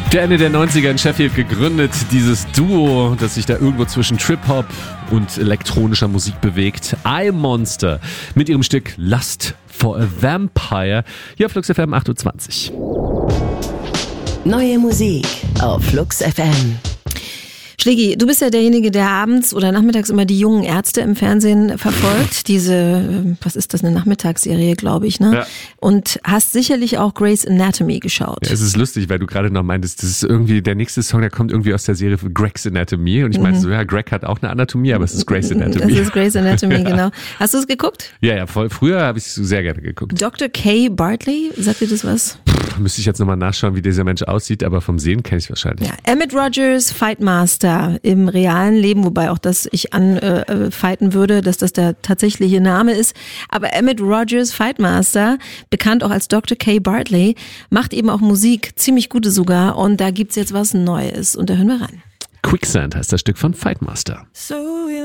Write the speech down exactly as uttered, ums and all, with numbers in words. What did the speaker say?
Der Ende der neunziger in Sheffield gegründet, dieses Duo, das sich da irgendwo zwischen Trip-Hop und elektronischer Musik bewegt. I-Monster mit ihrem Stück Lust for a Vampire. Hier auf Flux F M acht Uhr zwanzig. Neue Musik auf Flux F M. Schlägi, du bist ja derjenige, der abends oder nachmittags immer die jungen Ärzte im Fernsehen verfolgt. Diese, was ist das, eine Nachmittagsserie, glaube ich, ne? Ja. Und hast sicherlich auch Grey's Anatomy geschaut. Ja, es ist lustig, weil du gerade noch meintest, das ist irgendwie der nächste Song, der kommt irgendwie aus der Serie Greg's Anatomy. Und ich meinte mhm. so, ja, Greg hat auch eine Anatomie, aber es ist Grey's Anatomy. Es ist Grey's Anatomy, ja. Genau. Hast du es geguckt? Ja, ja, voll. Früher habe ich es sehr gerne geguckt. Doktor Kay Bartley, sagt dir das was? Puh, müsste ich jetzt nochmal nachschauen, wie dieser Mensch aussieht, aber vom Sehen kenne ich wahrscheinlich. Ja, Emmett Rogers, Fightmaster im realen Leben, wobei auch das ich anfighten äh, würde, dass das der tatsächliche Name ist. Aber Emmett Rogers, Fightmaster, bekannt auch als Doktor Kay Bartley, macht eben auch Musik, ziemlich gute sogar. Und da gibt's jetzt was Neues. Und da hören wir rein. Quicksand heißt das Stück von Fightmaster. So